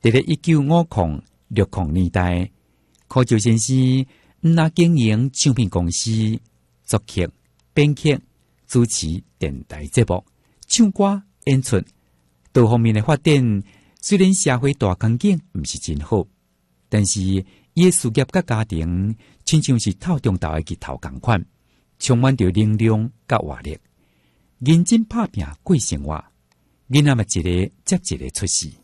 在咧1950-60年代，柯照先生那经营唱片公司，作曲、编曲、主持电台节目、唱歌、演出，多方面的发展。虽然社会大环境毋是真好，但是伊的事业甲家庭，亲像是透中岛的日头共款，充满着能量甲活力，认真打拼过生活，囡仔们一个接一个出世。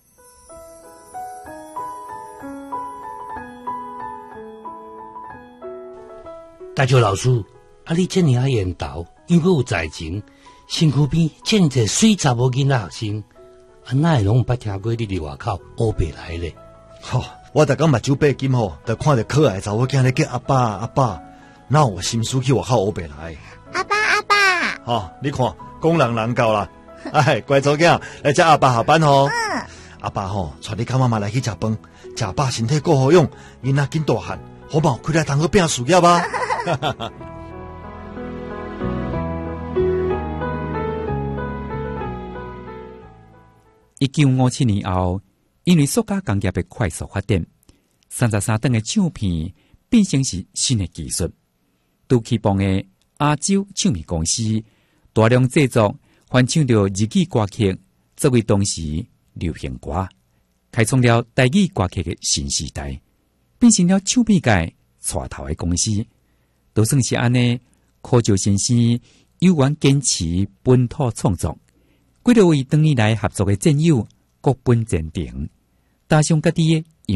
大舅老师，你这么缘投，又阁有才情，身躯边这么个水查某囡仔学生，哪会拢捌听过你伫外口学白来咧？ 我逐工目睭八金就看着可爱查某囝咧叫阿爸阿爸，哪有心思去外口学白来？ 阿爸阿爸， 你看讲人教啦，乖祖囝来接阿爸下班阿爸带你甲妈妈来去食饭，食饱身体够好用，囡仔紧大汉，好冇开来通去拼事业啊！ 1957年后，因为塑胶工业的快速发展，33档的唱片变成是新的技术。拄起帮的亚洲唱片公司大量制作翻唱着日语歌曲，作为当时流行歌，开创了台语歌曲的新时代，变成了唱片界带头的公司。都算是安尼，柯照先生有缘坚持本土创作。几多位当年来合作的战友各奔前程，打上家己的